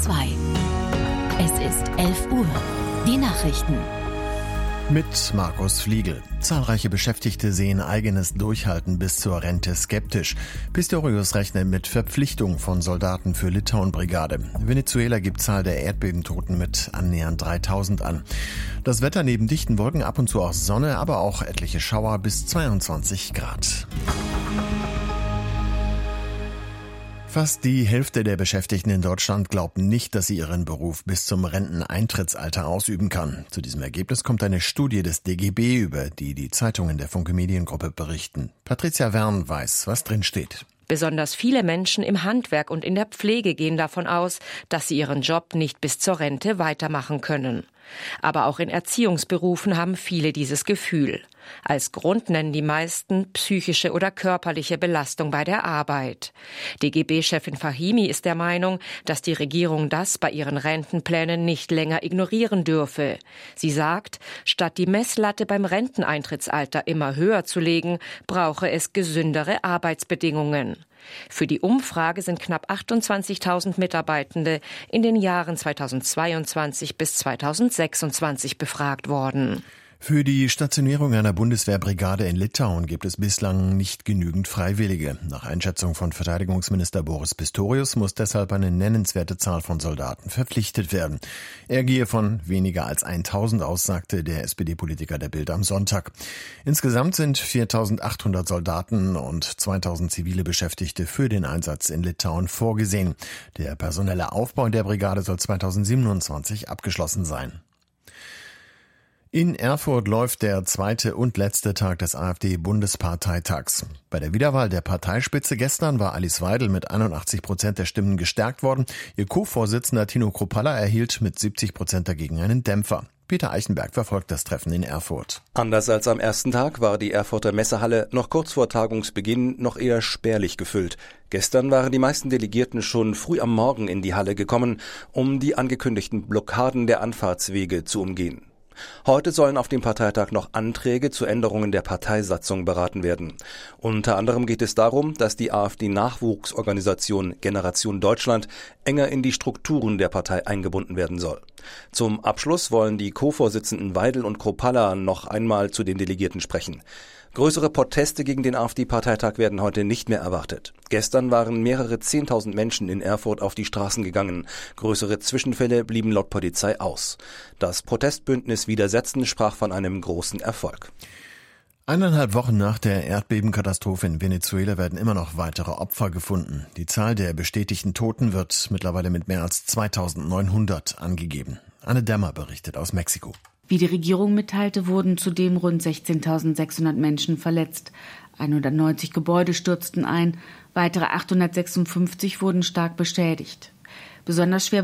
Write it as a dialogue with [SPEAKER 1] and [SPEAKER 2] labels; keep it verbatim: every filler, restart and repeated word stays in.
[SPEAKER 1] zwei. Es ist elf Uhr. Die Nachrichten.
[SPEAKER 2] Mit Markus Fliegel. Zahlreiche Beschäftigte sehen eigenes Durchhalten bis zur Rente skeptisch. Pistorius rechnet mit Verpflichtung von Soldaten für Litauen-Brigade. Venezuela gibt Zahl der Erdbebentoten mit annähernd dreitausend an. Das Wetter neben dichten Wolken ab und zu auch Sonne, aber auch etliche Schauer bis zweiundzwanzig Grad. Fast die Hälfte der Beschäftigten in Deutschland glaubt nicht, dass sie ihren Beruf bis zum Renteneintrittsalter ausüben kann. Zu diesem Ergebnis kommt eine Studie des D G B, über die die Zeitungen der Funke Mediengruppe berichten. Patricia Wern weiß, was drin steht.
[SPEAKER 3] Besonders viele Menschen im Handwerk und in der Pflege gehen davon aus, dass sie ihren Job nicht bis zur Rente weitermachen können. Aber auch in Erziehungsberufen haben viele dieses Gefühl. Als Grund nennen die meisten psychische oder körperliche Belastung bei der Arbeit. D G B-Chefin Fahimi ist der Meinung, dass die Regierung das bei ihren Rentenplänen nicht länger ignorieren dürfe. Sie sagt, statt die Messlatte beim Renteneintrittsalter immer höher zu legen, brauche es gesündere Arbeitsbedingungen. Für die Umfrage sind knapp achtundzwanzigtausend Mitarbeitende in den Jahren zweitausendzweiundzwanzig bis zweitausendsechsundzwanzig befragt worden.
[SPEAKER 2] Für die Stationierung einer Bundeswehrbrigade in Litauen gibt es bislang nicht genügend Freiwillige. Nach Einschätzung von Verteidigungsminister Boris Pistorius muss deshalb eine nennenswerte Zahl von Soldaten verpflichtet werden. Er gehe von weniger als tausend aus, sagte der S P D-Politiker der Bild am Sonntag. Insgesamt sind viertausendachthundert Soldaten und zweitausend zivile Beschäftigte für den Einsatz in Litauen vorgesehen. Der personelle Aufbau der Brigade soll zweitausendsiebenundzwanzig abgeschlossen sein. In Erfurt läuft der zweite und letzte Tag des AfD-Bundesparteitags. Bei der Wiederwahl der Parteispitze gestern war Alice Weidel mit einundachtzig Prozent der Stimmen gestärkt worden. Ihr Co-Vorsitzender Tino Kruppalla erhielt mit siebzig Prozent dagegen einen Dämpfer. Peter Eichenberg verfolgt das Treffen in Erfurt.
[SPEAKER 4] Anders als am ersten Tag war die Erfurter Messehalle noch kurz vor Tagungsbeginn noch eher spärlich gefüllt. Gestern waren die meisten Delegierten schon früh am Morgen in die Halle gekommen, um die angekündigten Blockaden der Anfahrtswege zu umgehen. Heute sollen auf dem Parteitag noch Anträge zu Änderungen der Parteisatzung beraten werden. Unter anderem geht es darum, dass die AfD-Nachwuchsorganisation Generation Deutschland enger in die Strukturen der Partei eingebunden werden soll. Zum Abschluss wollen die Co-Vorsitzenden Weidel und Kruppalla noch einmal zu den Delegierten sprechen. Größere Proteste gegen den AfD-Parteitag werden heute nicht mehr erwartet. Gestern waren mehrere Zehntausend Menschen in Erfurt auf die Straßen gegangen. Größere Zwischenfälle blieben laut Polizei aus. Das Protestbündnis Widersetzen sprach von einem großen Erfolg.
[SPEAKER 2] Eineinhalb Wochen nach der Erdbebenkatastrophe in Venezuela werden immer noch weitere Opfer gefunden. Die Zahl der bestätigten Toten wird mittlerweile mit mehr als zweitausendneunhundert angegeben. Anne Dämmer berichtet aus Mexiko.
[SPEAKER 5] Wie die Regierung mitteilte, wurden zudem rund sechzehntausendsechshundert Menschen verletzt. hundertneunzig Gebäude stürzten ein, weitere achthundertsechsundfünfzig wurden stark beschädigt. Besonders schwer